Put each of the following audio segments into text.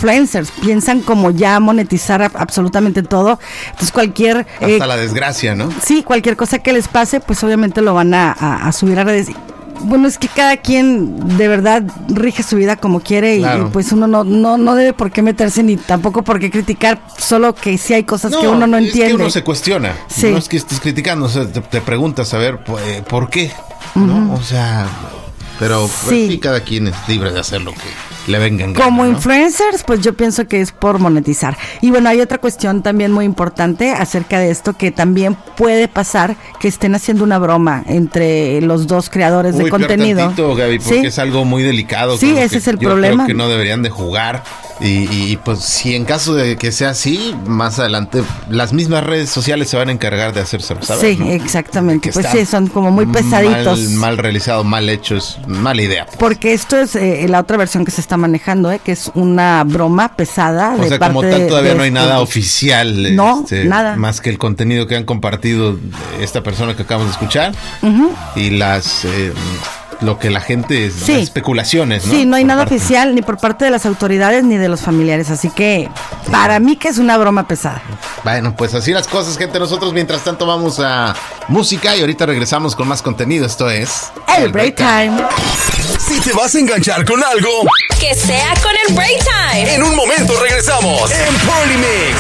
influencers, piensan como ya monetizar absolutamente todo. Entonces cualquier... hasta la desgracia, ¿no? Sí, cualquier cosa que les pase, pues obviamente lo van a subir a redes. Bueno, es que cada quien de verdad rige su vida como quiere, claro. Y pues uno no debe por qué meterse ni tampoco por qué criticar, solo que sí hay cosas que uno no entiende. Es que uno se cuestiona, sí. No es que estés criticando, o sea, te preguntas a ver por qué, ¿no? O sea, pero sí, cada quien es libre de hacer lo que le vengan ganas, como ¿no? Influencers, pues yo pienso que es por monetizar. Y bueno, hay otra cuestión también muy importante acerca de esto, que también puede pasar que estén haciendo una broma entre los dos creadores de contenido. Tantito, Gaby, porque ¿sí? Es algo muy delicado. Sí, ese es el problema. Creo que no deberían de jugar. Y pues si en caso de que sea así, más adelante las mismas redes sociales se van a encargar de hacerse saber. Sí, ¿no? Exactamente. Pues sí, son como muy pesaditos. Mal realizado, mal hecho, es mala idea. Pues. Porque esto es la otra versión que se está manejando, que es una broma pesada. O sea, como tal todavía no hay nada oficial. No, nada. Más que el contenido que han compartido esta persona que acabamos de escuchar. Y las... lo que la gente es, sí. Especulaciones, ¿no? Sí, no hay nada oficial ni por parte de las autoridades ni de los familiares, así que sí. Para mí que es una broma pesada. Bueno, pues así las cosas, gente. Nosotros mientras tanto vamos a música y ahorita regresamos con más contenido. Esto es el Break Time. Si te vas a enganchar con algo, que sea con el Break Time. En un momento regresamos en Party Mix.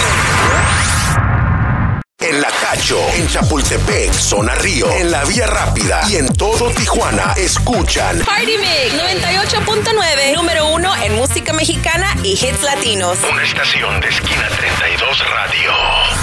En La Cacho, en Chapultepec, Zona Río, en la Vía Rápida y en todo Tijuana, escuchan Party Mix 98.9, número 1 en música mexicana y hits latinos. Una estación de Esquina 32 Radio.